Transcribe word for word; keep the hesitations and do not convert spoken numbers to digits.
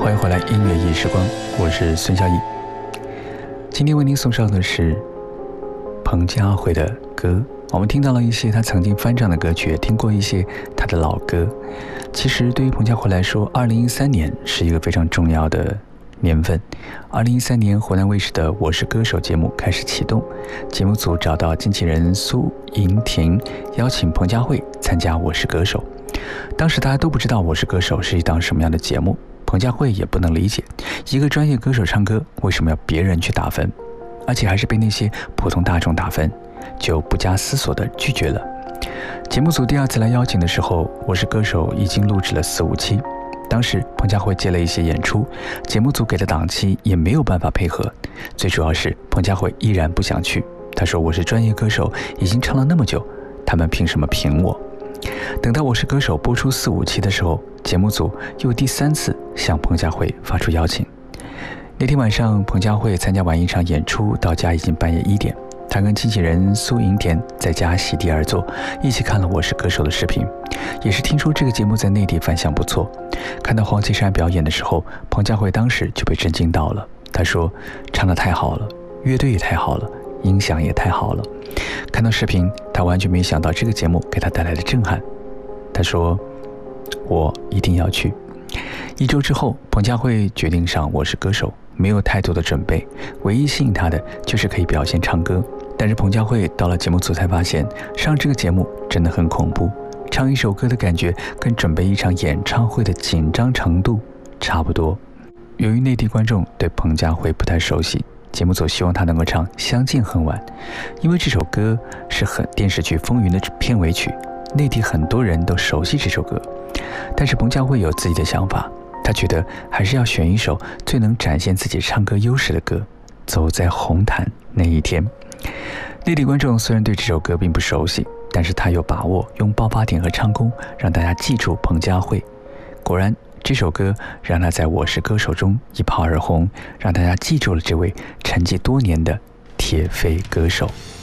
欢迎回来音乐夜时光，我是孙小艺。今天为您送上的是彭佳慧的歌，我们听到了一些她曾经翻唱的歌曲，也听过一些她的老歌。其实对于彭佳慧来说，二零一三年是一个非常重要的年份。二零一三年湖南卫视的《我是歌手》节目开始启动，节目组找到经纪人苏莹婷，邀请彭佳慧参加《我是歌手》。当时大家都不知道《我是歌手》是一档什么样的节目，彭佳慧也不能理解，一个专业歌手唱歌为什么要别人去打分，而且还是被那些普通大众打分，就不加思索地拒绝了。节目组第二次来邀请的时候，《我是歌手》已经录制了四五期，当时彭佳慧接了一些演出，节目组给的档期也没有办法配合，最主要是彭佳慧依然不想去。她说：“我是专业歌手，已经唱了那么久，他们凭什么评我？”等到《我是歌手》播出四五期的时候，节目组又第三次向彭佳慧发出邀请。那天晚上，彭佳慧参加完一场演出，到家已经半夜一点。她跟经纪人苏莹田在家席地而坐，一起看了《我是歌手》的视频。也是听说这个节目在内地反响不错。看到黄绮珊表演的时候，彭佳慧当时就被震惊到了。她说：“唱得太好了，乐队也太好了，音响也太好了。”看到视频，她完全没想到这个节目给她带来的震撼。她说：“我一定要去。”一周之后，彭佳慧决定上《我是歌手》，没有太多的准备，唯一吸引她的就是可以表现唱歌。但是彭佳慧到了节目组才发现，上这个节目真的很恐怖，唱一首歌的感觉跟准备一场演唱会的紧张程度差不多。由于内地观众对彭佳慧不太熟悉，节目组希望她能够唱《相见恨晚》，因为这首歌是很电视剧《风云》的片尾曲，内地很多人都熟悉这首歌。但是彭佳慧有自己的想法，她觉得还是要选一首最能展现自己唱歌优势的歌，《走在红毯那一天》。内地观众虽然对这首歌并不熟悉，但是他有把握用爆发点和唱功让大家记住彭佳慧。果然这首歌让他在《我是歌手》中一炮而红，让大家记住了这位沉寂多年的铁肺歌手。